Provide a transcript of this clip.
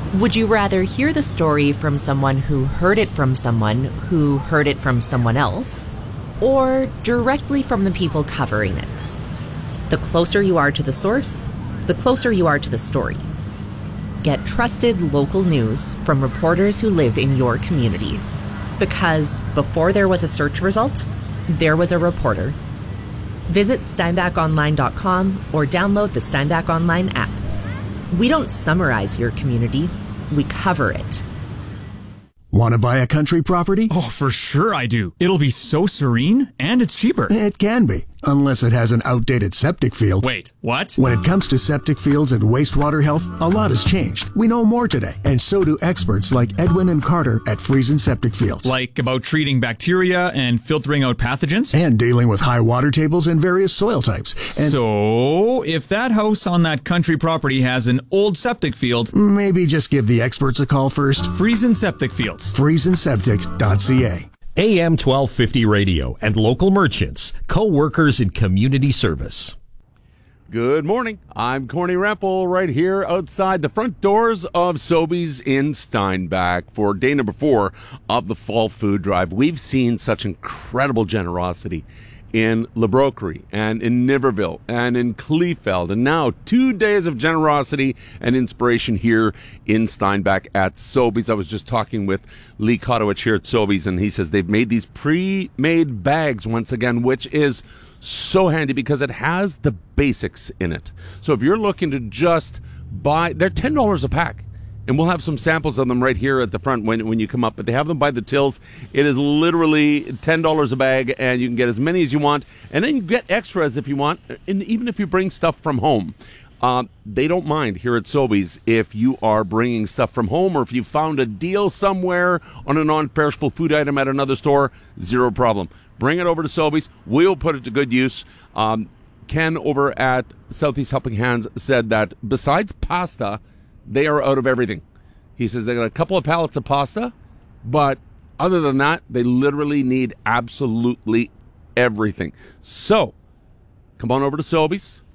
Would you rather hear the story from someone who heard it from someone who heard it from someone else, or directly from the people covering it? The closer you are to the source, the closer you are to the story. Get trusted local news from reporters who live in your community. Because before there was a search result, there was a reporter. Visit steinbachonline.com or download the Steinbach Online app. We don't summarize your community, we cover it. Want to buy a country property? Oh, for sure I do. It'll be so serene, and it's cheaper. It can be, unless it has an outdated septic field. Wait, what? When it comes to septic fields and wastewater health, a lot has changed. We know more today, and so do experts like Edwin and Carter at Friesen Septic Fields. Like about treating bacteria and filtering out pathogens? And dealing with high water tables and various soil types. And so, if that house on that country property has an old septic field, maybe just give the experts a call first. Friesen Septic Fields. FriesenSeptic.ca. AM 1250 radio and local merchants, co-workers in community service. Good morning. I'm Corny Rampel right here outside the front doors of Sobeys in Steinbach for day number 4 of the Fall Food Drive. We've seen such incredible generosity in Le Broquerie and in Niverville and in Kleefeld, and now 2 days of generosity and inspiration here in Steinbach at Sobeys. I was just talking with Lee Kotowich here at Sobeys, and he says they've made these pre-made bags once again, which is so handy because it has the basics in it. So if you're looking to just buy, they're $10 a pack. And we'll have some samples of them right here at the front when you come up. But they have them by the tills. It is literally $10 a bag, and you can get as many as you want. And then you get extras if you want, and even if you bring stuff from home. They don't mind here at Sobeys if you are bringing stuff from home or if you found a deal somewhere on a non-perishable food item at another store, zero problem. Bring it over to Sobeys. We'll put it to good use. Ken over at Southeast Helping Hands said that besides pasta, they are out of everything. He says they got a couple of pallets of pasta, but other than that, they literally need absolutely everything. So, come on over to Sobeys.